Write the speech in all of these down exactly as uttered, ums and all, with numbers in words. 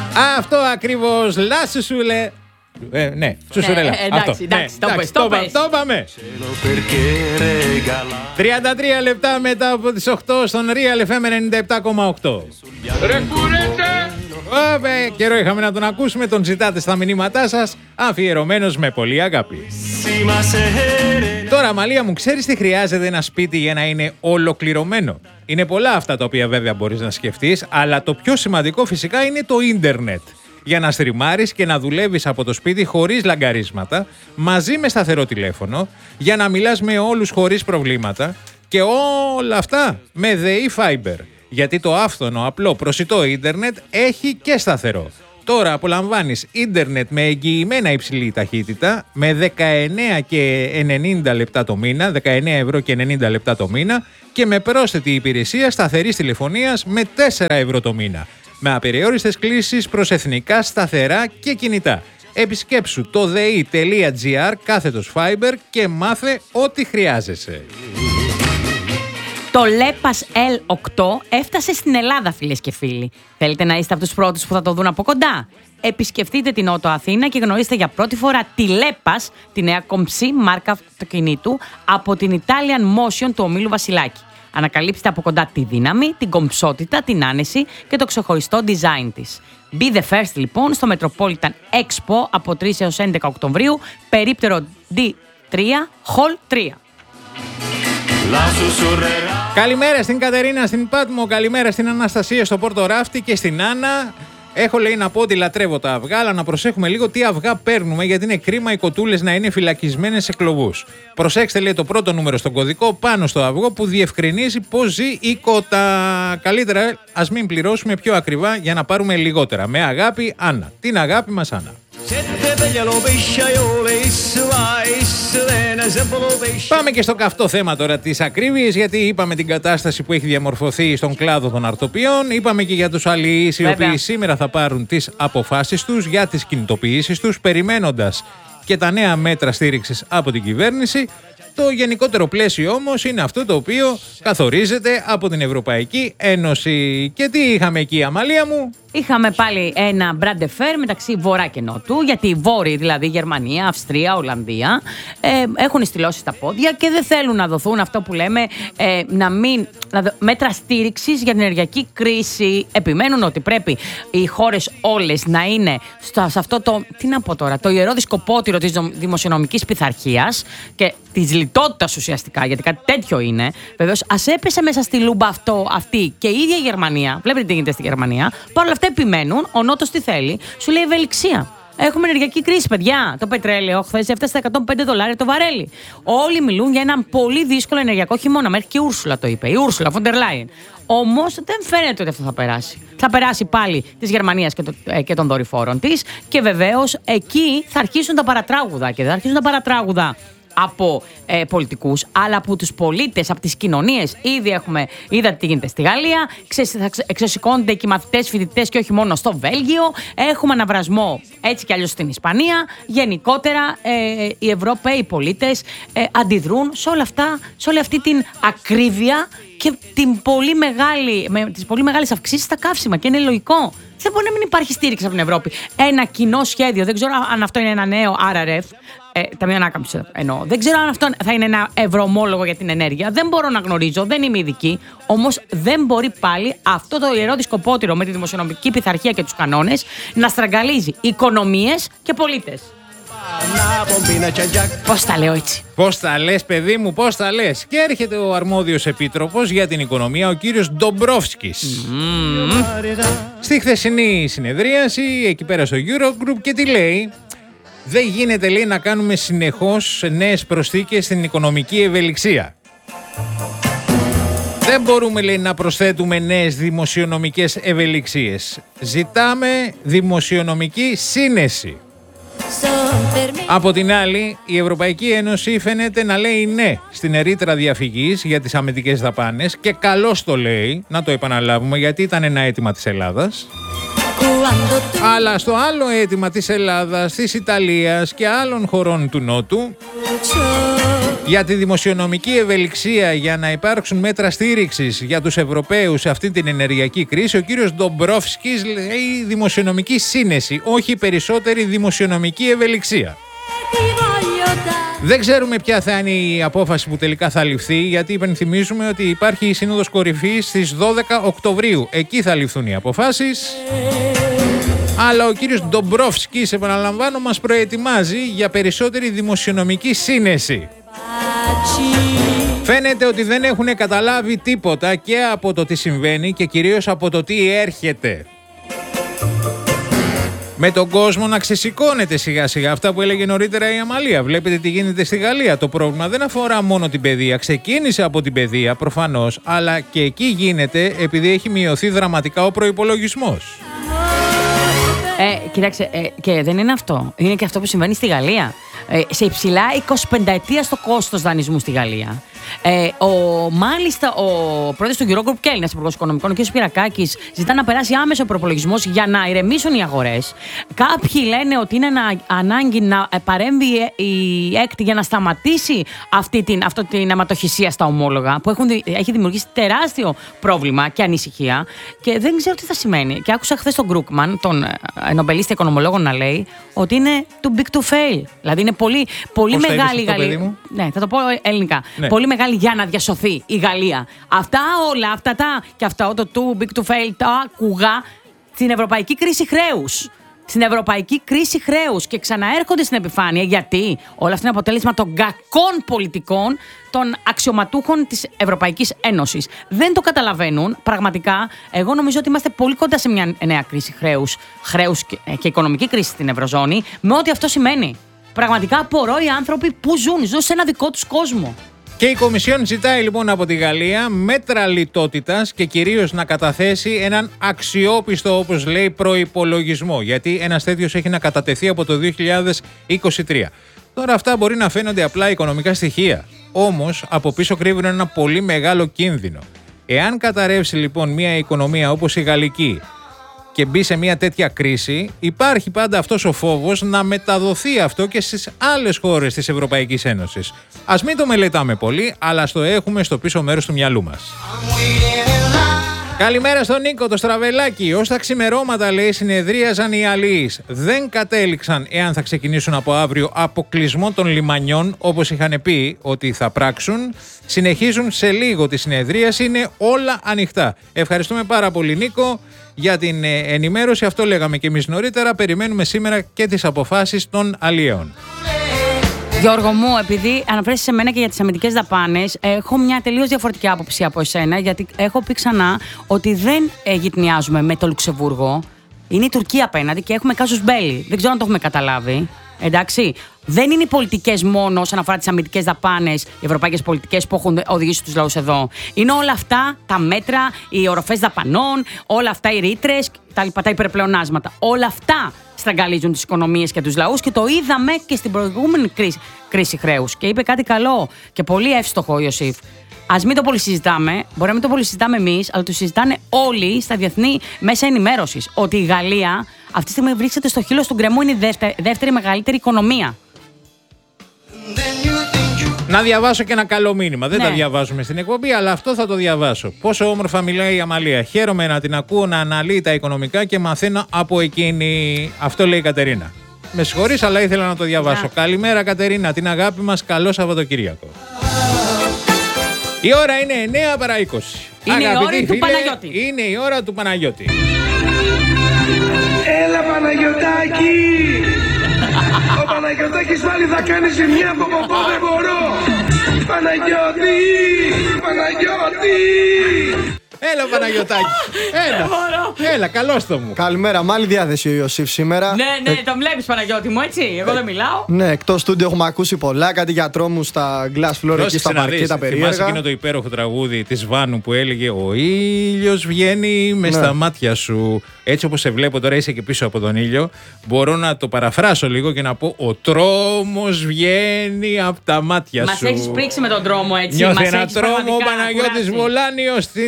Αυτό ακριβώς, λα σουσούλε. Ε, ναι, σουσουρέλα. Ναι, εντάξει, αυτό. εντάξει, ναι, το πες, το πες. Το είπαμε. τριάντα τρία λεπτά μετά από τις οκτώ στον Real εφ εμ ενενήντα επτά κόμμα οκτώ. Ρε κουρέτε! Ωπε, καιρό είχαμε να τον ακούσουμε, τον ζητάτε στα μηνύματά σας, αφιερωμένος με πολύ αγάπη. Τώρα, Αμαλία μου, ξέρεις τι χρειάζεται ένα σπίτι για να είναι ολοκληρωμένο? Είναι πολλά αυτά τα οποία βέβαια μπορείς να σκεφτείς, αλλά το πιο σημαντικό φυσικά είναι το ίντερνετ. Για να στριμάρεις και να δουλεύεις από το σπίτι χωρίς λαγκαρίσματα, μαζί με σταθερό τηλέφωνο, για να μιλάς με όλους χωρίς προβλήματα και όλα αυτά με ΔΕΗ Fiber. Γιατί το άφθονο, απλό, προσιτό ίντερνετ έχει και σταθερό. Τώρα απολαμβάνεις ίντερνετ με εγγυημένα υψηλή ταχύτητα με δεκαεννέα και ενενήντα λεπτά το μήνα, δεκαεννέα ευρώ και ενενήντα λεπτά το μήνα και με πρόσθετη υπηρεσία σταθερής τηλεφωνίας με τέσσερα ευρώ το μήνα. Με απεριόριστες κλήσεις προς εθνικά, σταθερά και κινητά. Επισκέψου το δε-ι.gr κάθετος Fiber και μάθε ό,τι χρειάζεσαι. Το Λέπας ελ οκτώ έφτασε στην Ελλάδα, φίλες και φίλοι. Θέλετε να είστε από τους πρώτους που θα το δουν από κοντά? Επισκεφτείτε την Νότο Αθήνα και γνωρίστε για πρώτη φορά τη Λέπας, τη νέα κομψή μάρκα αυτοκινήτου από την Italian Motion του ομίλου Βασιλάκη. Ανακαλύψτε από κοντά τη δύναμη, την κομψότητα, την άνεση και το ξεχωριστό design της. Be the first λοιπόν στο Metropolitan Expo από τρεις έως έντεκα Οκτωβρίου, περίπτερο ντι τρία, Hall τρία. Καλημέρα στην Κατερίνα στην Πάτμο, καλημέρα στην Αναστασία στο Πόρτο Ράφτη και στην Άννα. Έχω λέει να πω ότι λατρεύω τα αυγά, αλλά να προσέχουμε λίγο τι αυγά παίρνουμε, γιατί είναι κρίμα οι κοτούλες να είναι φυλακισμένες σε κλωβούς. Προσέξτε λέει το πρώτο νούμερο στον κωδικό πάνω στο αυγό που διευκρινίζει πώς ζει η κότα. Καλύτερα ας μην πληρώσουμε πιο ακριβά για να πάρουμε λιγότερα. Με αγάπη, Άννα. Την αγάπη μας, Άννα. Πάμε και στο καυτό θέμα τώρα της ακρίβειας, γιατί είπαμε την κατάσταση που έχει διαμορφωθεί στον κλάδο των αρτοπιών. Είπαμε και για τους αλληλείς οι οποίοι σήμερα θα πάρουν τις αποφάσεις τους για τις κινητοποιήσεις τους, περιμένοντας και τα νέα μέτρα στήριξης από την κυβέρνηση. Το γενικότερο πλαίσιο όμως είναι αυτό το οποίο καθορίζεται από την Ευρωπαϊκή Ένωση. Και τι είχαμε εκεί, Αμαλία μου? Είχαμε πάλι ένα μπραντεφέρ μεταξύ Βορρά και Νότου, γιατί οι Βόρειοι, δηλαδή Γερμανία, Αυστρία, Ολλανδία, ε, έχουν στυλώσει στα πόδια και δεν θέλουν να δοθούν αυτό που λέμε ε, να μην, να, μέτρα στήριξης για την ενεργειακή κρίση. Επιμένουν ότι πρέπει οι χώρες όλες να είναι στο, σε αυτό το, τι να πω τώρα, το ιερό δισκοπότηρο της δημοσιονομικής πειθαρχίας και της λιτότητας ουσιαστικά, γιατί κάτι τέτοιο είναι. Βεβαίως, ας έπεσε μέσα στη λούμπα αυτό, αυτή και η ίδια η Γερμανία. Βλέπετε τι γίνεται στη Γερμανία. Παρ' όλα αυτά επιμένουν, ο Νότος τι θέλει, σου λέει ευελιξία. Έχουμε ενεργειακή κρίση, παιδιά. Το πετρέλαιο χθες έφτασε στα εκατόν πέντε δολάρια το βαρέλι. Όλοι μιλούν για έναν πολύ δύσκολο ενεργειακό χειμώνα. Μέχρι και η Ούρσουλα το είπε. Η Ούρσουλα Φοντερ Λάιεν. Όμως δεν φαίνεται ότι αυτό θα περάσει. Θα περάσει πάλι της Γερμανίας και, το, ε, και των δορυφόρων της. Και βεβαίως εκεί θα αρχίσουν τα παρατράγουδα. Και δεν θα αρχίσουν τα παρατράγουδα από ε, πολιτικούς, αλλά από τους πολίτες, από τις κοινωνίες. Ήδη έχουμε, είδατε τι γίνεται στη Γαλλία, ξε, θα εξωσηκώνονται και οι μαθητές, φοιτητές και όχι μόνο στο Βέλγιο. Έχουμε αναβρασμό έτσι κι αλλιώς στην Ισπανία. Γενικότερα ε, οι Ευρωπαίοι πολίτες ε, αντιδρούν σε όλα αυτά, σε όλη αυτή την ακρίβεια και την πολύ μεγάλη, με τις πολύ μεγάλες αυξήσεις στα καύσιμα. Και είναι λογικό. Δεν μπορεί να μην υπάρχει στήριξη από την Ευρώπη. Ένα κοινό σχέδιο, δεν ξέρω αν αυτό είναι ένα νέο αρ αρ εφ, ε, Ταμείο Ανάκαμψης εννοώ. Δεν ξέρω αν αυτό θα είναι ένα ευρωομόλογο για την ενέργεια. Δεν μπορώ να γνωρίζω, δεν είμαι ειδική. Όμως δεν μπορεί πάλι αυτό το ιερό δισκοπότηρο με τη δημοσιονομική πειθαρχία και τους κανόνες να στραγγαλίζει οικονομίες και πολίτες. Πώς τα λέω έτσι? Πώς τα λες, παιδί μου, πώς τα λες? Και έρχεται ο αρμόδιος επίτροπος για την οικονομία, ο κύριος Ντομπρόφσκης. Mm. Στη χθεσινή συνεδρίαση, εκεί πέρα στο Eurogroup, και τι λέει? Δεν γίνεται, λέει, να κάνουμε συνεχώς νέες προσθήκες στην οικονομική ευελιξία. Δεν μπορούμε, λέει, να προσθέτουμε νέες δημοσιονομικές ευελιξίες. Ζητάμε δημοσιονομική σύνεση. Από την άλλη, η Ευρωπαϊκή Ένωση φαίνεται να λέει ναι στην ερήτρα διαφυγής για τις αμυντικές δαπάνες και καλώς το λέει, να το επαναλάβουμε γιατί ήταν ένα αίτημα της Ελλάδας. Αλλά στο άλλο αίτημα της Ελλάδας, της Ιταλίας και άλλων χωρών του Νότου Για τη δημοσιονομική ευελιξία, για να υπάρξουν μέτρα στήριξης για τους Ευρωπαίους σε αυτή την ενεργειακή κρίση, ο κύριος Ντομπρόφσκης λέει δημοσιονομική σύνεση, όχι περισσότερη δημοσιονομική ευελιξία. Δεν ξέρουμε ποια θα είναι η απόφαση που τελικά θα ληφθεί, γιατί υπενθυμίζουμε ότι υπάρχει η Σύνοδος Κορυφής στις δώδεκα Οκτωβρίου. Εκεί θα ληφθούν οι αποφάσεις. Αλλά ο κύριος Ντομπρόφσκης, επαναλαμβάνω, μας προετοιμάζει για περισσότερη δημοσιονομική σύνεση. Φαίνεται ότι δεν έχουν καταλάβει τίποτα και από το τι συμβαίνει και κυρίως από το τι έρχεται. Με τον κόσμο να ξεσηκώνεται σιγά σιγά, αυτά που έλεγε νωρίτερα η Αμαλία. Βλέπετε τι γίνεται στη Γαλλία. Το πρόβλημα δεν αφορά μόνο την παιδεία. Ξεκίνησε από την παιδεία προφανώς, αλλά και εκεί γίνεται επειδή έχει μειωθεί δραματικά ο προϋπολογισμός. Ε, κοιτάξτε, ε, και δεν είναι αυτό. Είναι και αυτό που συμβαίνει στη Γαλλία. Ε, σε υψηλά εικοσιπενταετία στο κόστος δανεισμού στη Γαλλία. Ε, ο, μάλιστα, ο πρόεδρος του Eurogroup και Έλληνας Υπουργός Οικονομικών, ο κ. Σπυρακάκης, ζητά να περάσει άμεσο προπολογισμός για να ηρεμήσουν οι αγορές. Κάποιοι λένε ότι είναι ένα, ανάγκη να παρέμβει η ΕΚΤ για να σταματήσει αυτή την, αυτή την αιματοχυσία στα ομόλογα, που έχουν, έχει δημιουργήσει τεράστιο πρόβλημα και ανησυχία. Και δεν ξέρω τι θα σημαίνει. Και άκουσα χθες τον Γκρούκμαν, τον νομπελίστη οικονομολόγο, να λέει ότι είναι too big to fail. Δηλαδή είναι πολύ, πολύ μεγάλη η Γαλλία. Ναι, θα το πω ελληνικά. Ναι. Πολύ μεγάλη για να διασωθεί η Γαλλία. Αυτά όλα, αυτά τα και αυτά το too big to fail τα άκουγα στην ευρωπαϊκή κρίση χρέους. Στην ευρωπαϊκή κρίση χρέους και ξαναέρχονται στην επιφάνεια, γιατί όλα αυτά είναι αποτέλεσμα των κακών πολιτικών των αξιωματούχων της Ευρωπαϊκής Ένωσης. Δεν το καταλαβαίνουν πραγματικά. Εγώ νομίζω ότι είμαστε πολύ κοντά σε μια νέα κρίση χρέους, χρέους και, και οικονομική κρίση στην Ευρωζώνη, με ό,τι αυτό σημαίνει. Πραγματικά απορώ οι άνθρωποι που ζουν, ζουν σε ένα δικό τους κόσμο. Και η Κομισιόν ζητάει λοιπόν από τη Γαλλία μέτρα λιτότητας και κυρίως να καταθέσει έναν αξιόπιστο, όπως λέει, προϋπολογισμό. Γιατί ένας τέτοιος έχει να κατατεθεί από το δύο χιλιάδες είκοσι τρία. Τώρα αυτά μπορεί να φαίνονται απλά οικονομικά στοιχεία. Όμως από πίσω κρύβουν ένα πολύ μεγάλο κίνδυνο. Εάν καταρρεύσει λοιπόν μια οικονομία όπως η γαλλική και μπει σε μια τέτοια κρίση, υπάρχει πάντα αυτός ο φόβος να μεταδοθεί αυτό και στις άλλες χώρες της Ευρωπαϊκής Ένωσης. Ας μην το μελετάμε πολύ, αλλά στο έχουμε στο πίσω μέρος του μυαλού μας. Καλημέρα στον Νίκο, το Στραβελάκι. Ως τα ξημερώματα, λέει, συνεδρίαζαν οι αλλοίς. Δεν κατέληξαν εάν θα ξεκινήσουν από αύριο αποκλεισμό των λιμανιών, όπως είχαν πει ότι θα πράξουν. Συνεχίζουν σε λίγο τη συνεδρίαση, είναι όλα ανοιχτά. Ευχαριστούμε πάρα πολύ, Νίκο, για την ενημέρωση. Αυτό λέγαμε και εμείς νωρίτερα. Περιμένουμε σήμερα και τις αποφάσεις των αλλιέων. Γιώργο μου, επειδή αναφέρεσαι σε μένα και για τις αμυντικές δαπάνες, έχω μια τελείως διαφορετική άποψη από εσένα, γιατί έχω πει ξανά ότι δεν γυτνιάζουμε με το Λουξεμβούργο. Είναι η Τουρκία απέναντι και έχουμε κάζους μπέλι. Δεν ξέρω αν το έχουμε καταλάβει. Εντάξει. Δεν είναι οι πολιτικές μόνο όσον αφορά τις αμυντικές δαπάνες, οι ευρωπαϊκές πολιτικές που έχουν οδηγήσει τους λαούς εδώ. Είναι όλα αυτά τα μέτρα, οι οροφές δαπανών, όλα αυτά οι ρήτρες, τα, τα υπερπλεονάσματα. Όλα αυτά στραγγαλίζουν τις οικονομίες και τους λαούς και το είδαμε και στην προηγούμενη κρίση, κρίση χρέους. Και είπε κάτι καλό και πολύ εύστοχο ο Ιωσήφ. Ας μην το πολύ συζητάμε, μπορεί να μην το πολύ συζητάμε εμείς, αλλά το συζητάνε όλοι στα διεθνή μέσα ενημέρωσης. Ότι η Γαλλία αυτή τη στιγμή βρίσκεται στο χείλος του γκρεμού, είναι η δεύτερη, δεύτερη μεγαλύτερη οικονομία. Να διαβάσω και ένα καλό μήνυμα. Δεν ναι. τα διαβάζουμε στην εκπομπή, αλλά αυτό θα το διαβάσω. Πόσο όμορφα μιλάει η Αμαλία. Χαίρομαι να την ακούω να αναλύει τα οικονομικά και μαθαίνω από εκείνη. Αυτό λέει η Κατερίνα. Με συγχωρείς, αλλά ήθελα να το διαβάσω. Yeah. Καλημέρα, Κατερίνα. Την αγάπη μας. Καλό Σαββατοκύριακο. Η ώρα είναι εννιά παρά είκοσι. Είναι Αγαπητοί η ώρα φίλε, του Παναγιώτη. Είναι η ώρα του Παναγιώτη. Έλα, Παναγιωτάκη! Ο Παναγιωτάκης πάλι θα κάνει ζημιά από ποπό, δεν μπορώ! Παναγιώτη! Παναγιώτη! Έλα, Παναγιωτάκη. Έλα. Έλα, καλώς το μου. Καλημέρα, μάλλη διάθεση ο Ιωσήφ σήμερα. Ναι, ναι, ε... το βλέπεις, Παναγιώτη μου, έτσι. Εγώ δεν μιλάω. Ναι, εκτός στούντιο έχουμε ακούσει πολλά. Κάτι για τρόμους στα glass floor εκεί στα παρκέτα περίεργα. Θυμάσαι εκείνο το υπέροχο τραγούδι της Βάνου που έλεγε «Ο ήλιος βγαίνει μες ναι. στα μάτια σου». Έτσι όπως σε βλέπω τώρα, είσαι και πίσω από τον ήλιο. Μπορώ να το παραφράσω λίγο και να πω «Ο τρόμος βγαίνει από τα μάτια Μας σου». Μας έχεις πρίξει με τον τρόμο, έτσι. Νιώθει ένα τρόμο ο Παναγιώτης Βολάνιος στην τοποθέτηση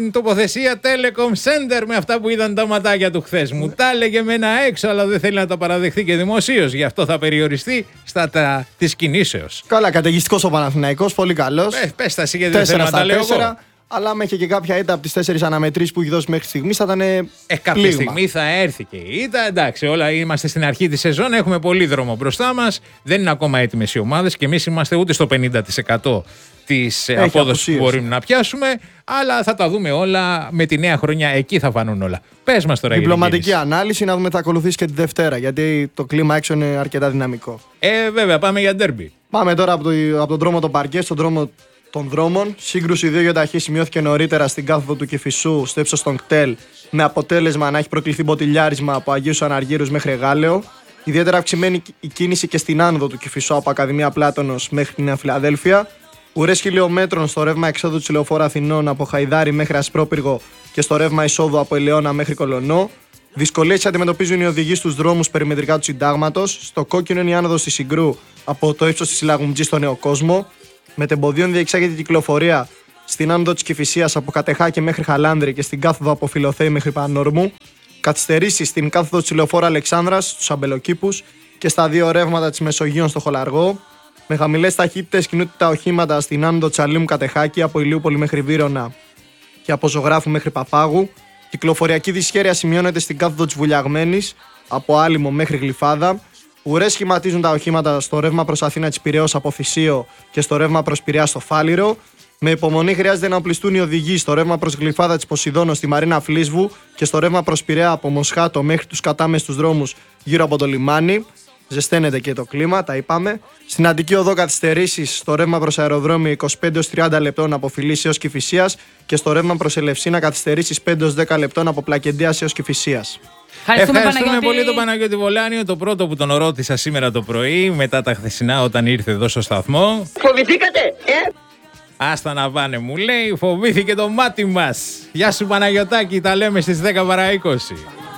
τοποθεσία Telecom Center με αυτά που ήταν τα ματάκια του χθες. Μου τα έλεγε με ένα έξω, αλλά δεν θέλει να τα παραδεχτεί και δημοσίως. Γι' αυτό θα περιοριστεί στα τα της κινήσεως. Καλά, καταιγιστικός ο Παναθηναϊκός, πολύ καλός. Ε, πες τα εσύ γιατί δεν θέλω να τα λέω εγώ. Αλλά με είχε και κάποια ήττα από τις τέσσερις αναμετρήσεις που έχει δώσει μέχρι στιγμής θα ήταν. Ε, κάποια στιγμή θα έρθει και η ήττα. Εντάξει, όλα είμαστε στην αρχή της σεζόν. Έχουμε πολύ δρόμο μπροστά μας. Δεν είναι ακόμα έτοιμες οι ομάδες και εμείς είμαστε ούτε στο πενήντα τοις εκατό της απόδοσης που μπορούμε να πιάσουμε. Αλλά θα τα δούμε όλα με τη νέα χρονιά. Εκεί θα φανούν όλα. Πες μας τώρα. Διπλωματική ανάλυση να δούμε θα ακολουθήσει και τη Δευτέρα. Γιατί το κλίμα έξω είναι αρκετά δυναμικό. Ε, βέβαια, πάμε για ντέρμπι. Πάμε τώρα από, το, από τον δρόμο των παρκέ στον δρόμο των δρόμων. Σύγκρουση δύο γεωταχή σημειώθηκε νωρίτερα στην κάθοδο του Κηφισού, στο ύψος των κτέλ, με αποτέλεσμα να έχει προκληθεί μποτιλιάρισμα από Αγίους Αναργύρους μέχρι Εγάλεο. Ιδιαίτερα αυξημένη η κίνηση και στην άνοδο του Κηφισού από Ακαδημία Πλάτωνος μέχρι τη Νέα Φιλαδέλφια. Ουρές χιλιόμετρων στο ρεύμα εξόδου της Λεωφόρου Αθηνών από Χαϊδάρι μέχρι Ασπρόπυργο και στο ρεύμα εισόδου από Ελαιώνα μέχρι Κολονό. Δυσκολίες αντιμετωπίζουν οι οδηγοί στους δρόμους περιμετρικά του Συντάγματος. Στο κόκκινο είναι η άνοδος της Συγκρού από το ύψος της Λαγουμτζής στο Νέο Κόσμο. Μετεμποδίων διεξάγεται η κυκλοφορία στην άνοδο της Κηφισίας από Κατεχάκη μέχρι Χαλάνδρη και στην κάθοδο από Φιλοθέη μέχρι Πανόρμου. Καθυστερήσεις στην κάθοδο της Λεωφόρου Αλεξάνδρας στους Αμπελοκήπους και στα δύο ρεύματα της Μεσογείων στο Χολαργό. Με χαμηλές ταχύτητες κινούνται τα οχήματα στην άνοδο Τσαλίμου Κατεχάκη από Ηλιούπολη μέχρι Βύρωνα και από Ζωγράφου μέχρι Παπάγου. Κυκλοφοριακή δυσχέρεια σημειώνεται στην κάθοδο της Βουλιαγμένης από Άλυμο μέχρι Γλυφάδα. Ουρές σχηματίζουν τα οχήματα στο ρεύμα προς Αθήνα της Πειραιώς από Θησίο και στο ρεύμα προς Πειραιά στο Φάληρο. Με υπομονή χρειάζεται να οπλιστούν οι οδηγοί στο ρεύμα προς Γλυφάδα της Ποσειδώνος στη Μαρίνα Φλίσβου και στο ρεύμα προς Πειραιά από Μοσχάτο μέχρι τους κατάμεστους δρόμους γύρω από το λιμάνι. Ζεσταίνεται και το κλίμα, τα είπαμε. Στην Αττική Οδό καθυστερήσεις στο ρεύμα προς αεροδρόμιο είκοσι πέντε έως τριάντα λεπτών από Φιλής έως Κηφισίας και στο ρεύμα προς Ελευσίνα καθυστερήσεις πέντε έως δέκα λεπτών από Πλακεντίας έως Κηφισίας. Ευχαριστούμε, Ευχαριστούμε πολύ τον Παναγιώτη Βολάνιο, το πρώτο που τον ρώτησα σήμερα το πρωί, μετά τα χθεσινά όταν ήρθε εδώ στο σταθμό. Φοβηθήκατε, ε! Άστα να πάνε, μου λέει, φοβήθηκε το μάτι μας. Γεια σου Παναγιωτάκη, τα λέμε στις δέκα παρά είκοσι.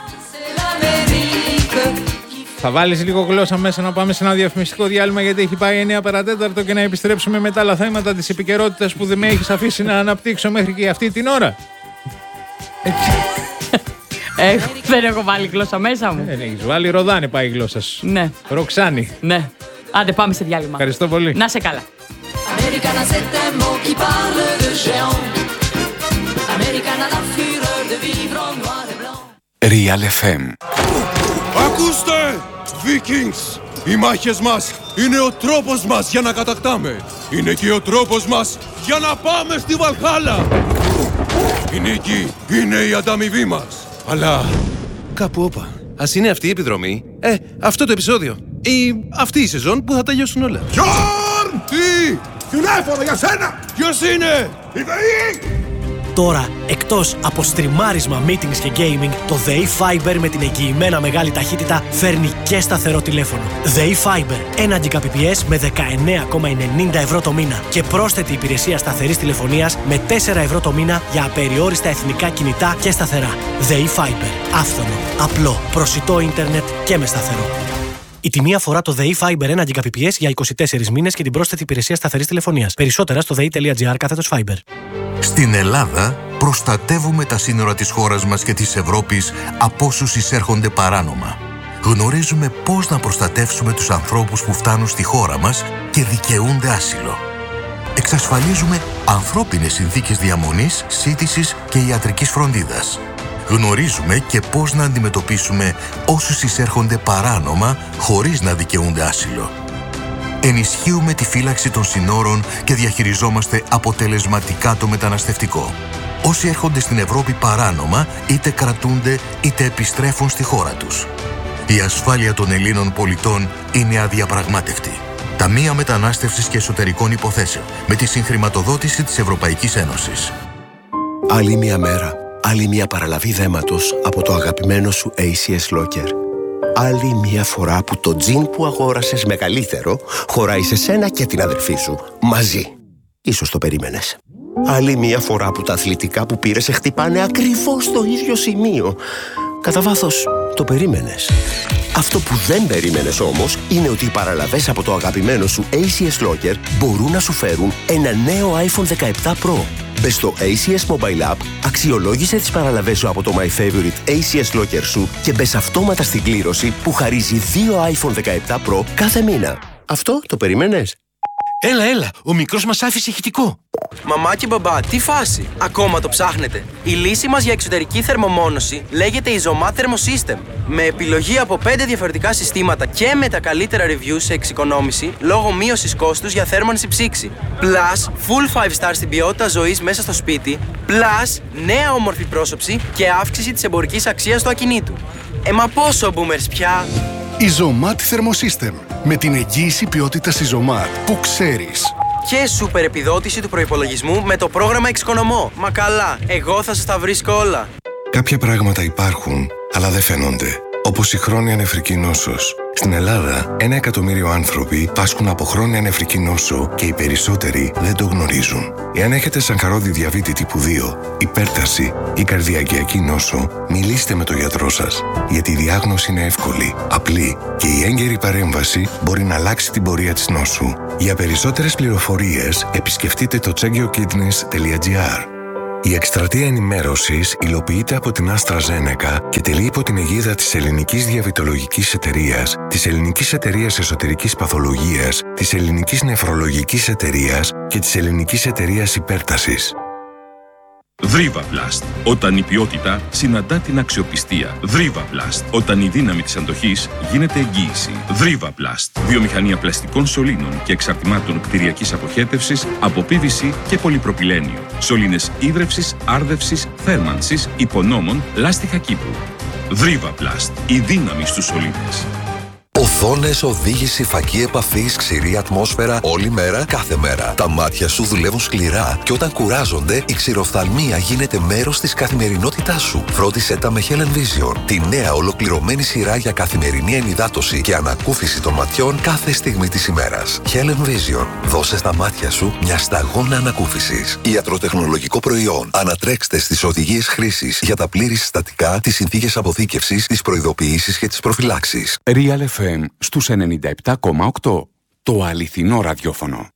Θα βάλεις λίγο γλώσσα μέσα να πάμε σε ένα διαφημιστικό διάλειμμα γιατί έχει πάει εννιά παρατέταρτο και να επιστρέψουμε με τα άλλα θέματα της επικαιρότητας που δεν με έχεις αφήσει να αναπτύξω μέχρι και αυτή την ώρα. Ε, δεν έχω βάλει γλώσσα μέσα μου. Δεν έχεις βάλει, Ροδάνη πάει η γλώσσα σου. Ναι. Ροξάνη. Ναι. Άντε πάμε σε διάλειμμα. Ευχαριστώ πολύ. Να σε καλά. Real εφ εμ. Ακούστε! Vikings! Οι μάχες μας είναι ο τρόπος μας για να κατακτάμε. Είναι και ο τρόπος μας για να πάμε στη Βαλχάλα. Η νίκη είναι η ανταμοιβή μας. Αλλά κάπου όπα. Ας είναι αυτή η επιδρομή. Ε, αυτό το επεισόδιο. Ή αυτή η σεζόν που θα τελειώσουν όλα. Γιόρν! Τι! Τηλέφωνο για σένα! Ποιος είναι? Η ΔΕΗ! Τώρα, εκτός από στριμάρισμα, meetings και gaming, το ΔΕΗ Fiber με την εγγυημένα μεγάλη ταχύτητα φέρνει και σταθερό τηλέφωνο. ΔΕΗ Fiber, ένα Gbps με δεκαεννέα κόμμα ενενήντα ευρώ το μήνα και πρόσθετη υπηρεσία σταθερής τηλεφωνίας με τέσσερα ευρώ το μήνα για απεριόριστα εθνικά κινητά και σταθερά. ΔΕΗ Fiber, άφθονο, απλό, προσιτό ίντερνετ και με σταθερό. Η τιμή αφορά το ΔΕΗ Fiber ένα Gbps για είκοσι τέσσερις μήνες και την πρόσθετη υπηρεσία σταθερής τηλεφωνίας. Περισσότερα στο δei.gr κάθετος Fiber. Στην Ελλάδα προστατεύουμε τα σύνορα της χώρας μας και της Ευρώπης από όσους εισέρχονται παράνομα. Γνωρίζουμε πώς να προστατεύσουμε τους ανθρώπους που φτάνουν στη χώρα μας και δικαιούνται άσυλο. Εξασφαλίζουμε ανθρώπινες συνθήκες διαμονής, σύντησης και ιατρικής φροντίδας. Γνωρίζουμε και πώς να αντιμετωπίσουμε όσους εισέρχονται παράνομα χωρίς να δικαιούνται άσυλο. Ενισχύουμε τη φύλαξη των συνόρων και διαχειριζόμαστε αποτελεσματικά το μεταναστευτικό. Όσοι έρχονται στην Ευρώπη παράνομα, είτε κρατούνται είτε επιστρέφουν στη χώρα τους. Η ασφάλεια των Ελλήνων πολιτών είναι αδιαπραγμάτευτη. Ταμεία Μετανάστευσης και Εσωτερικών Υποθέσεων, με τη συγχρηματοδότηση της Ευρωπαϊκής Ένωσης. Άλλη μια μέρα, άλλη μια παραλαβή δέματος από το αγαπημένο σου έι σι ες Locker. Άλλη μια φορά που το τζιν που αγόρασες μεγαλύτερο χωράει σε σένα και την αδερφή σου, μαζί. Ίσως το περίμενες. Άλλη μια φορά που τα αθλητικά που πήρες σε χτυπάνε ακριβώς στο ίδιο σημείο. Κατά βάθος, το περίμενες. Αυτό που δεν περίμενες όμως είναι ότι οι παραλαβές από το αγαπημένο σου έι σι ες Locker μπορούν να σου φέρουν ένα νέο άιφον δεκαεπτά Pro. Μπες στο έι σι ες Mobile App, αξιολόγησε τις παραλαβές σου από το My Favorite έι σι ες Locker σου και μπες αυτόματα στην κλήρωση που χαρίζει δύο άιφον δεκαεπτά Pro κάθε μήνα. Αυτό το περίμενες? Έλα, έλα, ο μικρός μας άφησε ηχητικό. Μαμά και μπαμπά, τι φάση! Ακόμα το ψάχνετε? Η λύση μας για εξωτερική θερμομόνωση λέγεται Isomat Thermosystem. Με επιλογή από πέντε διαφορετικά συστήματα και με τα καλύτερα reviews σε εξοικονόμηση λόγω μείωσης κόστους για θέρμανση ψήξη. Plus, full five star στην ποιότητα ζωής μέσα στο σπίτι. Plus, νέα όμορφη πρόσωψη και αύξηση της εμπορικής αξίας του ακινήτου. Ε, μα πόσο boomers πια! Isomat Thermosystem. Με την εγγύηση ποιότητας Isomat που ξέρεις. Και σούπερ επιδότηση του προϋπολογισμού με το πρόγραμμα Εξοικονομώ. Μα καλά, εγώ θα σας τα βρίσκω όλα. Κάποια πράγματα υπάρχουν, αλλά δεν φαίνονται. Όπως η χρόνια νεφρική νόσος. Στην Ελλάδα, ένα εκατομμύριο άνθρωποι πάσχουν από χρόνια νεφρική νόσο και οι περισσότεροι δεν το γνωρίζουν. Εάν έχετε σαγχαρώδη διαβήτη τύπου δύο, υπέρταση ή καρδιακιακή νόσο, μιλήστε με τον γιατρό σας. Γιατί η διάγνωση είναι εύκολη, απλή και η έγκαιρη παρέμβαση μπορεί να αλλάξει την πορεία της νόσου. Για περισσότερες πληροφορίες, επισκεφτείτε το checkyourkidneys τελεία gr. Η εκστρατεία ενημέρωσης υλοποιείται από την AstraZeneca και τελεί υπό την αιγίδα της Ελληνικής Διαβητολογικής Εταιρείας, της Ελληνικής Εταιρείας Εσωτερικής Παθολογίας, της Ελληνικής Νεφρολογικής Εταιρείας και της Ελληνικής Εταιρείας Υπέρτασης. Δρίβαπλαστ. Όταν η ποιότητα συναντά την αξιοπιστία. Δρίβαπλαστ. Όταν η δύναμη της αντοχής γίνεται εγγύηση. Δρίβαπλαστ. Βιομηχανία πλαστικών σωλήνων και εξαρτημάτων κτηριακής αποχέτευσης από πι βι σι και πολυπροπυλένιο. Σωλήνες ίδρευσης, άρδευσης, θέρμανσης, υπονόμων, λάστιχα κήπου. Δρίβαπλαστ. Η δύναμη στους σωλήνες. Οθόνες, οδήγηση, φακή επαφής, ξηρή ατμόσφαιρα, όλη μέρα, κάθε μέρα. Τα μάτια σου δουλεύουν σκληρά και όταν κουράζονται, η ξηροφθαλμία γίνεται μέρος της καθημερινότητάς σου. Φρόντισε τα με Helen Vision, τη νέα ολοκληρωμένη σειρά για καθημερινή ενυδάτωση και ανακούφιση των ματιών κάθε στιγμή της ημέρας. Helen Vision, δώσε στα μάτια σου μια σταγόνα ανακούφισης. Ιατροτεχνολογικό προϊόν. Ανατρέξτε στις οδηγίες χρήσης για τα πλήρη συστατικά, τις συνθήκες αποθήκευσης, τις προειδοποιήσεις και τις προφυλάξεις. Real εφ εμ στους ενενήντα επτά κόμμα οκτώ. Το αληθινό ραδιόφωνο.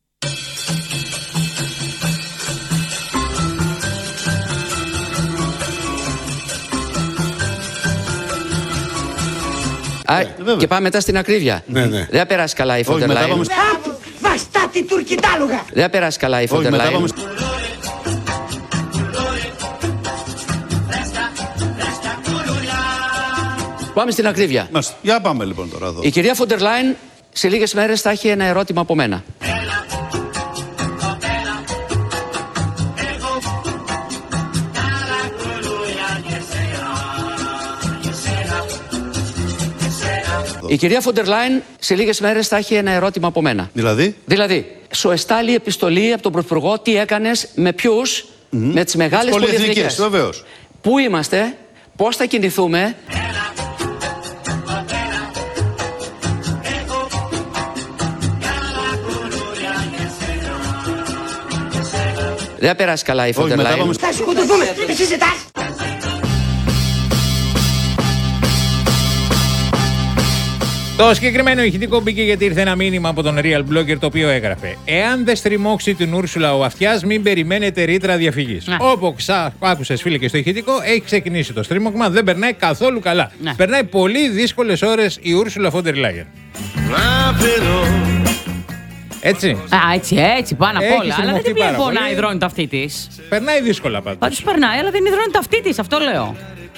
Α, και πάμε μετά στην ακρίβεια. Ναι, ναι. Δεν θα περάσει καλά η Φόντερ Λάιν. Πάμε... Βαστάτη τουρκιτάλογα. Δεν θα περάσει καλά η Φόντερ Λάιν. Πάμε... πάμε στην ακρίβεια. Μας... Για πάμε λοιπόν τώρα εδώ. Η κυρία Φόντερ Λάιν σε λίγες μέρες θα έχει ένα ερώτημα από μένα. Η κυρία Φόντερ Λάιν σε λίγες μέρες θα έχει ένα ερώτημα από μένα. Δηλαδή? Δηλαδή, σου εστάλει επιστολή από τον Πρωθυπουργό τι έκανες, με ποιους, mm-hmm. με τις μεγάλες πολυεθνικές. Βεβαίως. Πού είμαστε, πώς θα κινηθούμε. Δεν θα περάσει καλά η Φόντερ Λάιν. Θα σκοτωθούμε, εσύ ζητάς. Το συγκεκριμένο ηχητικό μπήκε γιατί ήρθε ένα μήνυμα από τον Real Blogger το οποίο έγραφε: εάν δεν στριμώξει την Ούρσουλα ο αυτιάς, μην περιμένετε ρήτρα διαφυγής. Όπως άκουσες, φίλε, και στο ηχητικό, έχει ξεκινήσει το στριμώγμα, δεν περνάει καθόλου καλά. Να. Περνάει πολύ δύσκολες ώρες η Ούρσουλα Φόντερ Λάιεν. Έτσι. Α, έτσι, έτσι, πάνω απ' όλα. Αλλά δεν την βλέπω να υδρώνει το αυτί της. Περνάει δύσκολα πάντως. Πάντως περνάει, αλλά δεν υδρώνει το αυτί της, αυτό λέω.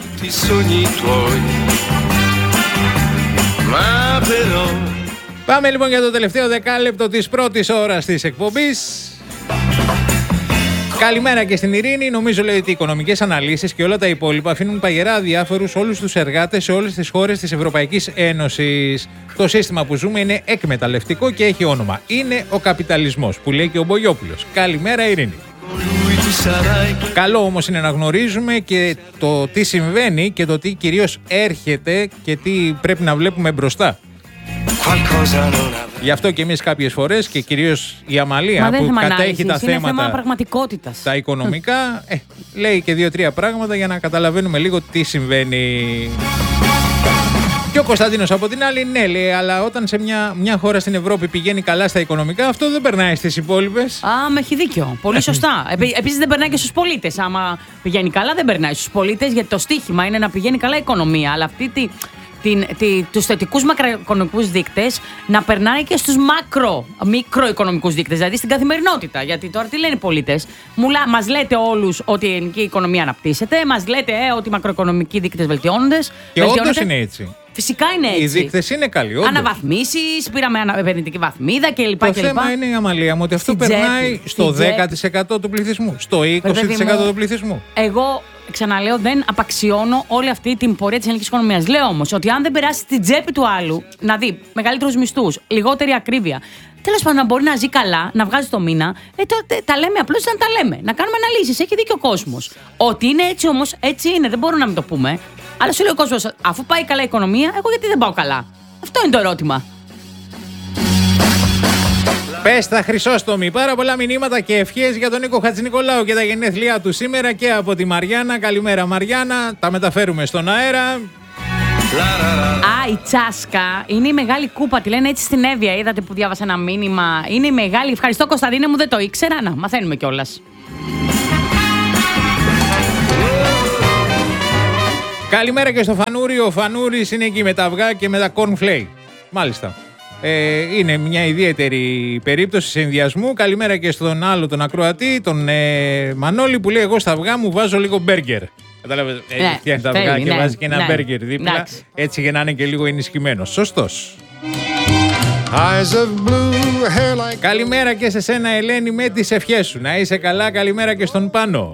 Πάμε λοιπόν για το τελευταίο δεκάλεπτο της πρώτης ώρας της εκπομπής. Καλημέρα και στην Ειρήνη. Νομίζω λέει ότι οι οικονομικές αναλύσεις και όλα τα υπόλοιπα αφήνουν παγερά αδιάφορους όλους τους εργάτες σε όλες τις χώρες της Ευρωπαϊκής Ένωσης. Το σύστημα που ζούμε είναι εκμεταλλευτικό και έχει όνομα. Είναι ο καπιταλισμός, που λέει και ο Μπογιόπουλος. Καλημέρα, Ειρήνη. Καλό όμως είναι να γνωρίζουμε και το τι συμβαίνει και το τι κυρίως έρχεται και τι πρέπει να βλέπουμε μπροστά. Γι' αυτό και εμείς κάποιες φορές και κυρίως η Αμαλία που κατέχει τα θέματα, θέμα πραγματικότητας, τα οικονομικά, ε, λέει και δύο-τρία πράγματα για να καταλαβαίνουμε λίγο τι συμβαίνει. Και ο Κωνσταντίνος από την άλλη, ναι, λέει, αλλά όταν σε μια, μια χώρα στην Ευρώπη πηγαίνει καλά στα οικονομικά, αυτό δεν περνάει στις υπόλοιπες. Α, με έχει δίκιο. Πολύ σωστά. Επίσης δεν περνάει και στους πολίτες. Άμα πηγαίνει καλά, δεν περνάει στους πολίτες, γιατί το στίχημα είναι να πηγαίνει καλά η οικονομία. Αλλά αυτή τη. Την, τη, τους θετικούς μακροοικονομικούς δείκτες να περνάει και στους μακρο, μικροοικονομικούς δείκτες, δηλαδή στην καθημερινότητα. Γιατί τώρα τι λένε οι πολίτες, μας λέτε όλους ότι η ελληνική οικονομία αναπτύσσεται, μας λέτε ε, ότι οι μακροοικονομικοί δείκτες βελτιώνονται. Και όντως είναι έτσι. Φυσικά είναι έτσι. Οι δείκτες είναι καλοί. Όντως. Αναβαθμίσεις, πήραμε επενδυτική βαθμίδα κλπ. Το θέμα είναι η Αμαλία μου ότι αυτό στην περνάει τσέπη, στο δέκα τοις εκατό του πληθυσμού, στο είκοσι τοις εκατό του πληθυσμού. Εγώ ξαναλέω, δεν απαξιώνω όλη αυτή την πορεία της ελληνικής οικονομίας. Λέω όμως ότι αν δεν περάσει στην τσέπη του άλλου, να δει μεγαλύτερους μισθούς, λιγότερη ακρίβεια, τέλος πάντων να μπορεί να ζει καλά, να βγάζει το μήνα, ε, τότε τα λέμε απλώς να τα λέμε. Να κάνουμε αναλύσεις. Έχει δίκιο ο κόσμος. Ότι είναι έτσι όμως, έτσι είναι. Δεν μπορούμε να μην το πούμε. Αλλά σου λέει ο κόσμος, αφού πάει καλά η οικονομία, εγώ γιατί δεν πάω καλά. Αυτό είναι το ερώτημα. Πες τα Χρυσόστομη, πάρα πολλά μηνύματα και ευχές για τον Νίκο Χατζηνικολάου και τα γενέθλιά του σήμερα και από τη Μαριάννα. Καλημέρα Μαριάννα, τα μεταφέρουμε στον αέρα. Α, η Τσάσκα είναι η μεγάλη κούπα, τη λένε έτσι στην Εύβοια. Είδατε που διάβασα ένα μήνυμα. Είναι η μεγάλη. Ευχαριστώ Κωνσταντίνε μου, δεν το ήξερα. Να, μαθαίνουμε κιόλας. Καλημέρα και στο Φανούρι. Ο Φανούρης είναι εκεί με τα αυγά και με τα cornflake. Μάλιστα. Ε, είναι μια ιδιαίτερη περίπτωση συνδυασμού. Καλημέρα και στον άλλο τον ακροατή, τον ε, Μανώλη, που λέει: εγώ στα αυγά μου βάζω λίγο μπέργκερ. Κατάλαβε. Έχει ναι, φτιάχνει τα αυγά και ναι, βάζει και ένα ναι, μπέργκερ δίπλα. Ναι. Έτσι για να είναι και λίγο ενισχυμένο. Σωστός. Like... Καλημέρα και σε σένα Ελένη με τις ευχές σου. Να είσαι καλά. Καλημέρα και στον Πάνο.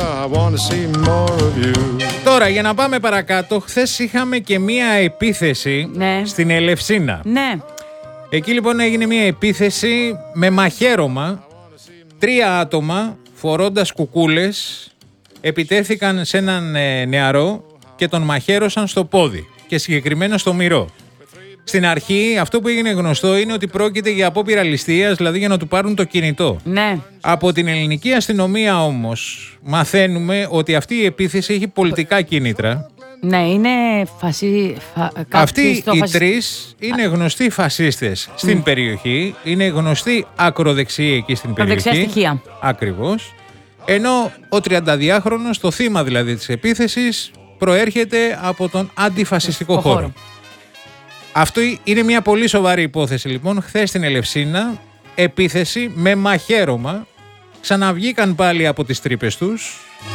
Τώρα για να πάμε παρακάτω, χθες είχαμε και μία επίθεση ναι. στην Ελευσίνα. Ναι. Εκεί λοιπόν έγινε μία επίθεση με μαχαίρωμα. Τρία άτομα φορώντας κουκούλες επιτέθηκαν σε έναν ε, νεαρό και τον μαχαίρωσαν στο πόδι και συγκεκριμένα στο μυρό. Στην αρχή αυτό που έγινε γνωστό είναι ότι πρόκειται για απόπειρα ληστείας, δηλαδή για να του πάρουν το κινητό. Ναι. Από την ελληνική αστυνομία όμως μαθαίνουμε ότι αυτή η επίθεση έχει πολιτικά κίνητρα. Ναι, είναι φασί... Φα... Αυτοί οι φασι... τρεις είναι γνωστοί φασίστες στην mm. περιοχή, είναι γνωστοί ακροδεξιοί εκεί στην περιοχή. Ακροδεξιά στοιχεία. Ακριβώς. Ενώ ο τριανταδυάχρονος, το θύμα δηλαδή της επίθεσης, προέρχεται από τον αντιφασιστικό χώρο. χώρο. Αυτό είναι μια πολύ σοβαρή υπόθεση λοιπόν. Χθες στην Ελευσίνα, επίθεση με μαχαίρωμα. Ξαναβγήκαν πάλι από τις τρύπες τους.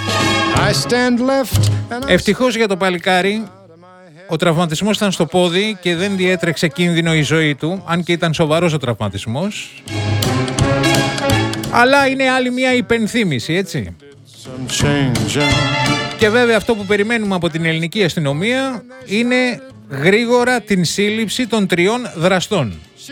Ευτυχώς για το παλικάρι, ο τραυματισμός ήταν στο πόδι και δεν διέτρεξε κίνδυνο η ζωή του, αν και ήταν σοβαρός ο τραυματισμός. Αλλά είναι άλλη μια υπενθύμηση, έτσι. Και βέβαια αυτό που περιμένουμε από την ελληνική αστυνομία είναι γρήγορα την σύλληψη των τριών δραστών.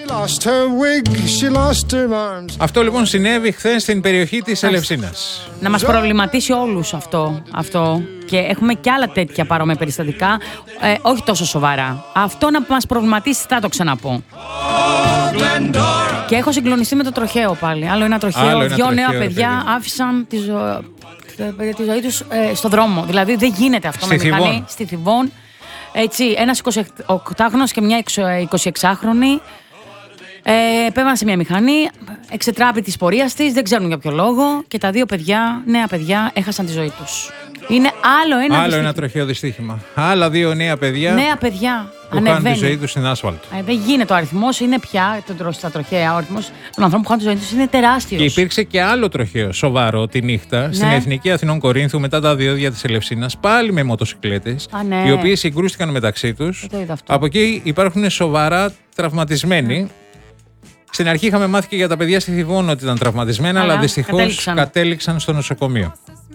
Αυτό λοιπόν συνέβη χθες στην περιοχή της Ελευσίνας. Να μας προβληματίσει όλους αυτό, αυτό. Και έχουμε και άλλα τέτοια παρόμοια περιστατικά, ε, όχι τόσο σοβαρά. Αυτό να μας προβληματίσει θα το ξαναπώ. Και έχω συγκλονιστεί με το τροχαίο πάλι. Άλλο ένα τροχαίο, Άλλο ένα δυο τροχαίο, νέα παιδιά παιδί. άφησαν τη, ζω... τη ζωή τους ε, στο δρόμο. Δηλαδή δεν γίνεται αυτό στη με Θηβών. μηχανή, στη Θηβών. Έτσι, ένας εικοσιοκτάχρονος και μια εικοσιεξάχρονη ε, πέβαν σε μια μηχανή, εξετράπη της πορείας της, δεν ξέρουν για ποιο λόγο και τα δύο παιδιά, νέα παιδιά, έχασαν τη ζωή τους. Είναι άλλο ένα Άλλο δυστύχημα. ένα τροχαίο δυστύχημα. Άλλα δύο νέα παιδιά. Νέα παιδιά. Που χάνουν τη ζωή τους στην άσφαλτο. Ε, δεν γίνεται. Ο αριθμός είναι πια, στα τροχαία, ο αριθμός των ανθρώπων που χάνουν τη ζωή τους είναι τεράστιος. Και υπήρξε και άλλο τροχαίο σοβαρό τη νύχτα ναι. στην Εθνική Αθηνών Κορίνθου μετά τα διόδια της Ελευσίνας, πάλι με μοτοσυκλέτες, ναι. οι οποίες συγκρούστηκαν μεταξύ τους. Από εκεί υπάρχουν σοβαρά τραυματισμένοι. Στην αρχή είχαμε μάθει και για τα παιδιά στη Θηβών ότι ήταν τραυματισμένα, αλλά, αλλά δυστυχώς κατέληξαν. κατέληξαν στο νοσοκομείο.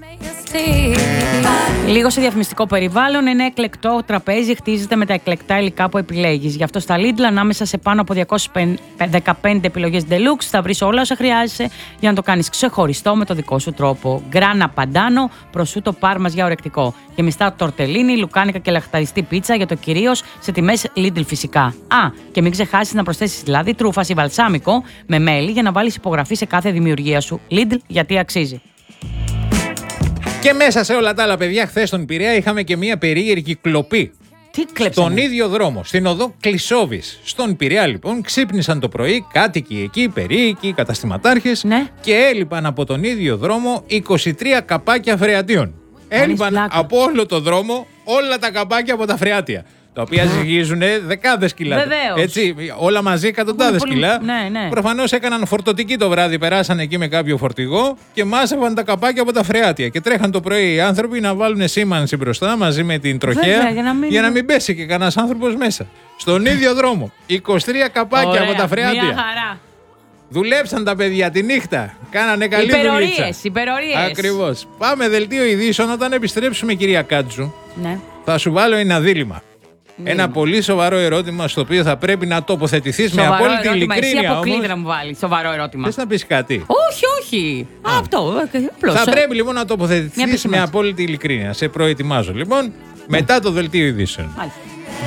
Λίγο σε διαφημιστικό περιβάλλον, ένα εκλεκτό τραπέζι χτίζεται με τα εκλεκτά υλικά που επιλέγεις. Γι' αυτό στα Lidl, ανάμεσα σε πάνω από διακόσιες δεκαπέντε επιλογές Deluxe, θα βρεις όλα όσα χρειάζεσαι για να το κάνεις ξεχωριστό με το δικό σου τρόπο. Γκράνα παντάνο, προσούτο πάρμας για ορεκτικό. Γεμιστά τορτελίνι, λουκάνικα και λαχταριστή πίτσα για το κυρίως σε τιμές Lidl φυσικά. Α, και μην ξεχάσεις να προσθέσεις λάδι, τρούφας ή βαλσάμικο με μέλι για να βάλεις υπογραφή σε κάθε δημιουργία σου. Lidl, γιατί αξίζει. Και μέσα σε όλα τα άλλα παιδιά, χθες στον Πειραιά είχαμε και μια περίεργη κλοπή. Τι κλέψανε? Στον ίδιο δρόμο, στην οδό Κλεισόβης, στον Πειραιά, λοιπόν, ξύπνησαν το πρωί κάτοικοι εκεί, περίοικοι, καταστηματάρχες ναι. και έλειπαν από τον ίδιο δρόμο είκοσι τρία καπάκια φρεατίων. Έλειπαν από όλο το δρόμο όλα τα καπάκια από τα φρεάτια. Τα οποία ζυγίζουν δεκάδες κιλά. Βεβαίως. Έτσι, όλα μαζί εκατοντάδες πολύ... κιλά. Ναι, ναι. Προφανώς έκαναν φορτωτική το βράδυ, περάσαν εκεί με κάποιο φορτηγό και μάζευαν τα καπάκια από τα φρεάτια. Και τρέχαν το πρωί οι άνθρωποι να βάλουν σήμανση μπροστά μαζί με την τροχέα. Βέβαια, για, να μην... για να μην πέσει και κανένας άνθρωπος μέσα. Στον ίδιο δρόμο. είκοσι τρία καπάκια. Ωραία, από τα φρεάτια. Μια χαρά. Δουλέψαν τα παιδιά τη νύχτα. Κάνανε καλή δουλειά. Υπερορίες, υπερορίες. Ακριβώς. Πάμε δελτίο ειδήσεων. Όταν επιστρέψουμε, κυρία Κάτζου, ναι. θα σου βάλω ένα δίλημμα. Ναι. Ένα πολύ σοβαρό ερώτημα στο οποίο θα πρέπει να τοποθετηθείς με απόλυτη ειλικρίνεια. Εσύ αποκλείται να μου βάλει σοβαρό ερώτημα. Θες να πεις κάτι? Όχι, όχι. Α, αυτό. Απλώς. Θα πρέπει λοιπόν να τοποθετηθείς με απόλυτη ειλικρίνεια. Σε προετοιμάζω λοιπόν ναι. μετά το δελτίο ειδήσεων. Μάλιστα.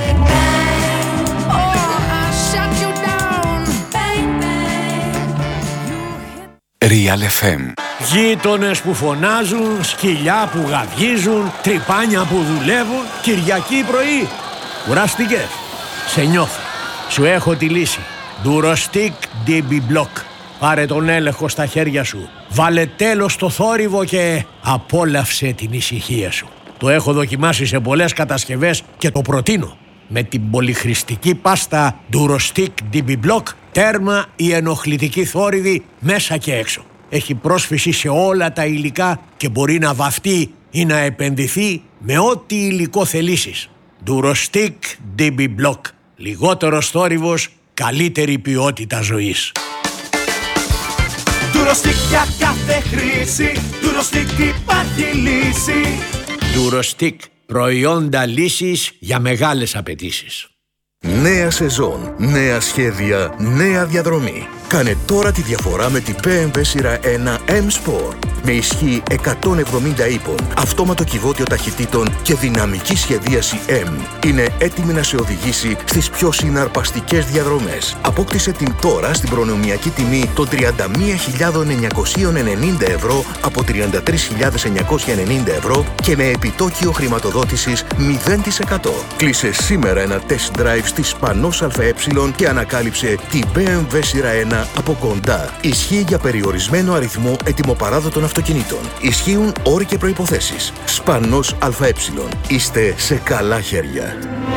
Real εφ εμ. Γείτονες που φωνάζουν, σκυλιά που γαβγίζουν, τρυπάνια που δουλεύουν, Κυριακή πρωί. Κουράστηκες? Σε νιώθω. Σου έχω τη λύση. Durostic ντι μπι Block. Πάρε τον έλεγχο στα χέρια σου. Βάλε τέλος στο θόρυβο και απόλαυσε την ησυχία σου. Το έχω δοκιμάσει σε πολλές κατασκευές και το προτείνω. Με την πολυχρηστική πάστα Durostic ντι μπι Block, τέρμα η ενοχλητική θόρυβη μέσα και έξω. Έχει πρόσφυση σε όλα τα υλικά και μπορεί να βαφτεί ή να επενδυθεί με ό,τι υλικό θελήσεις. Durostic ντι μπι Block. Λιγότερος θόρυβος, καλύτερη ποιότητα ζωής. Durostic για κάθε χρήση, Durostic υπάρχει λύση. Durostic, προϊόντα λύσης για μεγάλες απαιτήσεις. Νέα σεζόν, νέα σχέδια, νέα διαδρομή. Κάνε τώρα τη διαφορά με την μπι εμ ντάμπλιου σειρά ένα M-Sport. Με ισχύ εκατόν εβδομήντα ύπων, αυτόματο κυβότιο ταχυτήτων και δυναμική σχεδίαση M. Είναι έτοιμη να σε οδηγήσει στις πιο συναρπαστικές διαδρομές. Απόκτησε την τώρα στην προνομιακή τιμή των τριάντα μία χιλιάδες εννιακόσια ενενήντα ευρώ από τριάντα τρεις χιλιάδες εννιακόσια ενενήντα ευρώ και με επιτόκιο χρηματοδότησης μηδέν τοις εκατό. Κλείσε σήμερα ένα test drive στη Σπανός ΑΕ και ανακάλυψε την μπι εμ ντάμπλιου σειρά ένα από κοντά. Ισχύει για περιορισμένο αριθμό ετοιμοπαράδοτων αυτοκινήτων. Ισχύουν όροι και προϋποθέσεις. Σπανός ΑΕ. Είστε σε καλά χέρια.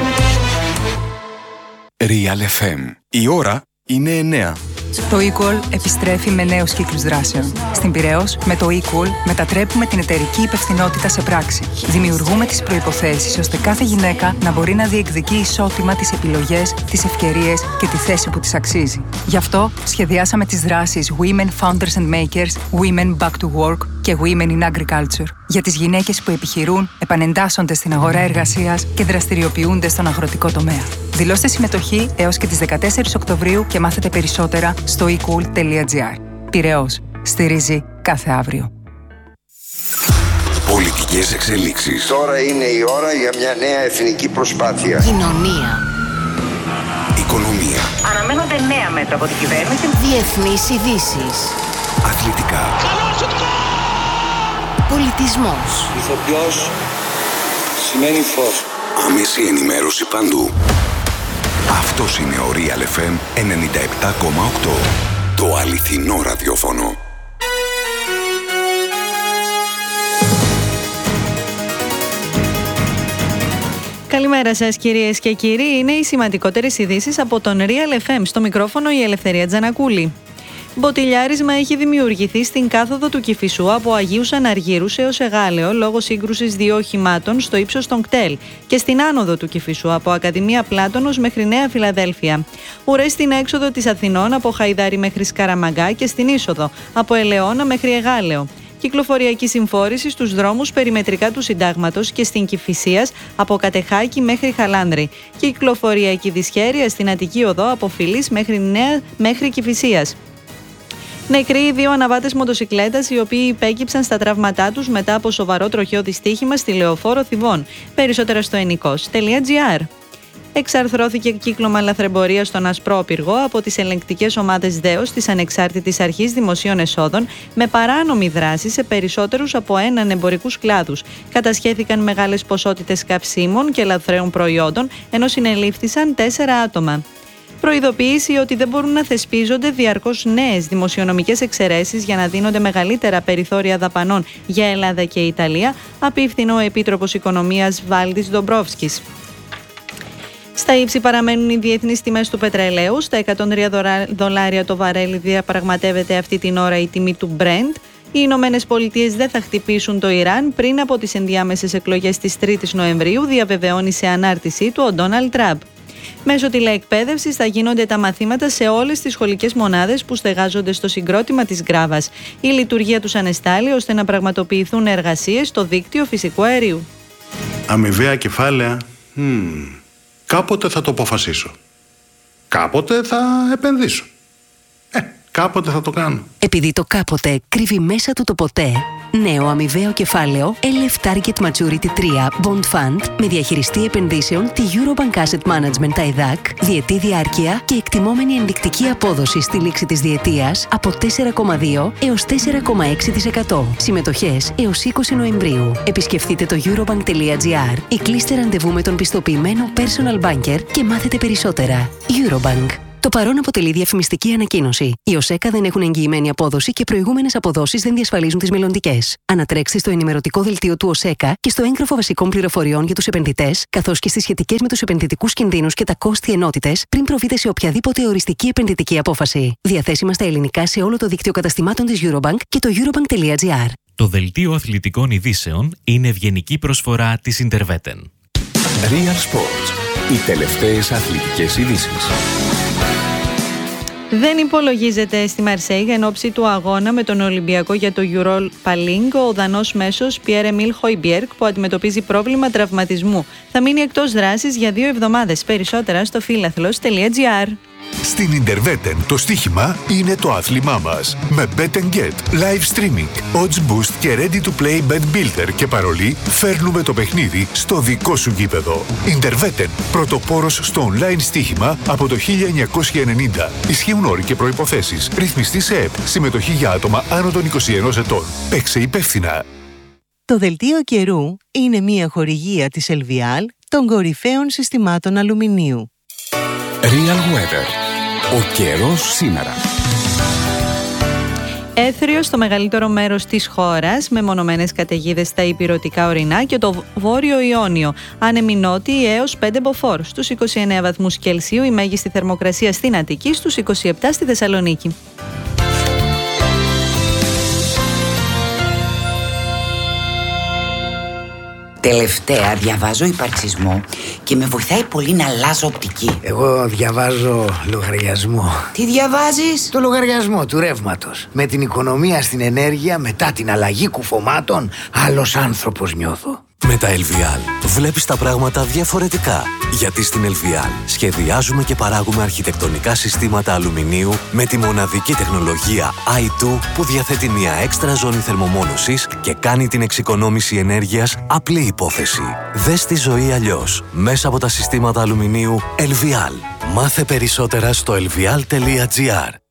Real εφ εμ. Η ώρα είναι εννέα. Το eCall επιστρέφει με νέους κύκλους δράσεων. Στην Πειραιώς, με το eCall μετατρέπουμε την εταιρική υπευθυνότητα σε πράξη. Δημιουργούμε τις προϋποθέσεις ώστε κάθε γυναίκα να μπορεί να διεκδικεί ισότιμα τις επιλογές, τις ευκαιρίες και τη θέση που της αξίζει. Γι' αυτό σχεδιάσαμε τις δράσεις Women Founders and Makers, Women Back to Work και Women in Agriculture για τις γυναίκες που επιχειρούν, επανεντάσσονται στην αγορά εργασίας και δραστηριοποιούνται στον αγροτικό τομέα. Δηλώστε συμμετοχή έως και τις δεκατέσσερις Οκτωβρίου και μάθετε περισσότερα στο e cool τελεία gr. Πειραιώς. Στηρίζει κάθε αύριο. Πολιτικές εξελίξεις. Τώρα είναι η ώρα για μια νέα εθνική προσπάθεια. Κοινωνία. Οικονομία. Αναμένονται νέα μέτρα από την κυβέρνηση. Διεθνείς ειδήσεις. Αθλητικά. Πολιτισμός. Ηθοποιός σημαίνει φως. Άμεση ενημέρωση παντού. Αυτός είναι ο Real εφ εμ ενενήντα επτά κόμμα οκτώ. Το αληθινό ραδιόφωνο. Καλημέρα σας κυρίες και κύριοι. Είναι οι σημαντικότερες ειδήσεις από τον Real εφ εμ. Στο μικρόφωνο η Ελευθερία Τζανακούλη. Μποτιλιάρισμα έχει δημιουργηθεί στην κάθοδο του Κηφισού από Αγίους Αναργύρους έως Εγάλεο λόγω σύγκρουσης δύο οχημάτων στο ύψος των κτέλ και στην άνοδο του Κηφισού από Ακαδημία Πλάτωνος μέχρι Νέα Φιλαδέλφια. Ουρές στην έξοδο της Αθηνών από Χαϊδάρι μέχρι Σκαραμαγκά και στην είσοδο από Ελαιώνα μέχρι Εγάλεο. Κυκλοφοριακή συμφόρηση στους δρόμους περιμετρικά του Συντάγματος και στην Κηφισίας από Κατεχάκη μέχρι Χαλάνδρη. Κυκλοφοριακή δυσχέρεια στην Αττική Οδό από Φιλής μέχρι, Νέα... μέχρι Κηφισίας. Νεκροί οι δύο αναβάτες μοτοσικλέτας οι οποίοι υπέκυψαν στα τραύματά τους μετά από σοβαρό τροχαίο δυστύχημα στη Λεωφόρο Θηβών. Περισσότερα στο ενικός τελεία τζι άρ. Εξαρθρώθηκε κύκλωμα λαθρεμπορίας στον Ασπρόπυργο από τις ελεγκτικές ομάδες ΔΕΟΣ της Ανεξάρτητης Αρχής Δημοσίων Εσόδων με παράνομη δράση σε περισσότερους από έναν εμπορικούς κλάδους. Κατασχέθηκαν μεγάλες ποσότητες καυσίμων και λαθρέων προϊόντων, ενώ συνελήφθησαν τέσσερα άτομα. Προειδοποίηση ότι δεν μπορούν να θεσπίζονται διαρκώς νέες δημοσιονομικές εξαιρέσεις για να δίνονται μεγαλύτερα περιθώρια δαπανών για Ελλάδα και Ιταλία, απίφθινε ο Επίτροπος Οικονομίας Βάλντις Ντομπρόφσκης. Στα ύψη παραμένουν οι διεθνείς τιμές του πετρελαίου. Στα εκατόν τρία δολάρια το βαρέλι διαπραγματεύεται αυτή την ώρα η τιμή του Brent. Οι Ηνωμένες Πολιτείες δεν θα χτυπήσουν το Ιράν πριν από τις ενδιάμεσες εκλογές της τρίτης Νοεμβρίου, διαβεβαιώνει σε ανάρτησή του ο Ντόναλντ Τραμπ. Μέσω τηλεεκπαίδευσης θα γίνονται τα μαθήματα σε όλες τις σχολικές μονάδες που στεγάζονται στο συγκρότημα της Γκράβας. Η λειτουργία τους ανεστάλλει ώστε να πραγματοποιηθούν εργασίες στο δίκτυο φυσικού αερίου. Αμοιβαία κεφάλαια. Hmm. Κάποτε θα το αποφασίσω. Κάποτε θα επενδύσω. Ε, κάποτε θα το κάνω. Επειδή το κάποτε κρύβει μέσα του το ποτέ, νέο αμοιβαίο κεφάλαιο ελ εφ Target Maturity τρία Bond Fund με διαχειριστή επενδύσεων τη Eurobank Asset Management τα ΕΔΑΚ, διετή διάρκεια και εκτιμόμενη ενδεικτική απόδοση στη λήξη της διετίας από τέσσερα κόμμα δύο έως τέσσερα κόμμα έξι τοις εκατό. Συμμετοχές έως είκοσι Νοεμβρίου. Επισκεφτείτε το eurobank τελεία gr ή κλείστε ραντεβού με τον πιστοποιημένο personal banker και μάθετε περισσότερα. Eurobank. Το παρόν αποτελεί διαφημιστική ανακοίνωση. Οι ΟΣΕΚΑ δεν έχουν εγγυημένη απόδοση και προηγούμενες αποδόσεις δεν διασφαλίζουν τις μελλοντικές. Ανατρέξτε στο ενημερωτικό δελτίο του ΟΣΕΚΑ και στο έγγραφο βασικών πληροφοριών για τους επενδυτές, καθώς και στις σχετικές με τους επενδυτικούς κινδύνους και τα κόστη ενότητες, πριν προβείτε σε οποιαδήποτε οριστική επενδυτική απόφαση. Διαθέσιμα στα ελληνικά σε όλο το δίκτυο καταστημάτων της Eurobank και το eurobank τελεία gr. Το δελτίο αθλητικών ειδήσεων είναι ευγενική προσφορά της Interveten. Real Sports. Οι τελευταίες αθλητικές ειδήσεις. Δεν υπολογίζεται στη Μαρσέιγ εν ώψη του αγώνα με τον Ολυμπιακό για το Europa League ο Δανός μέσος Πιέρ-Εμίλ Χόιμπιερκ που αντιμετωπίζει πρόβλημα τραυματισμού. Θα μείνει εκτός δράσης για δύο εβδομάδες. Περισσότερα στο φίλαθλος τελεία gr. Στην Interveten το στοίχημα είναι το άθλημά μας. Με Bet and Get, live streaming, odds boost και ready to play bet builder και παρολί φέρνουμε το παιχνίδι στο δικό σου γήπεδο. Interveten, πρωτοπόρος στο online στοίχημα από το χίλια εννιακόσια ενενήντα. Ισχύουν όροι και προϋποθέσεις. Ρυθμιστή σε ΕΠ. Συμμετοχή για άτομα άνω των είκοσι ενός ετών. Παίξε υπεύθυνα. Το δελτίο καιρού είναι μια χορηγία της Ελβιάλ των κορυφαίων συστημάτων αλουμινίου. Real Weather. Ο καιρός σήμερα. Έθριο στο μεγαλύτερο μέρος της χώρας, με μονομένες καταιγίδες στα ηπειρωτικά ορεινά και το βόρειο Ιόνιο. Άνεμοι νότιοι έως πέντε μποφόρ. Στους είκοσι εννέα βαθμούς Κελσίου η μέγιστη θερμοκρασία στην Αττική, στους είκοσι επτά στη Θεσσαλονίκη. Τελευταία διαβάζω υπαρξισμό και με βοηθάει πολύ να αλλάζω οπτική. Εγώ διαβάζω λογαριασμό. Τι διαβάζεις? Το λογαριασμό του ρεύματος. Με την οικονομία στην ενέργεια μετά την αλλαγή κουφωμάτων, άλλος άνθρωπος νιώθω. Με τα Ελβιάλ βλέπεις τα πράγματα διαφορετικά. Γιατί στην Ελβιάλ σχεδιάζουμε και παράγουμε αρχιτεκτονικά συστήματα αλουμινίου με τη μοναδική τεχνολογία άι τού που διαθέτει μια έξτρα ζώνη θερμομόνωσης και κάνει την εξοικονόμηση ενέργειας απλή υπόθεση. Δες τη ζωή αλλιώς μέσα από τα συστήματα αλουμινίου Ελβιάλ. Μάθε περισσότερα στο ελβιάλ τελεία gr.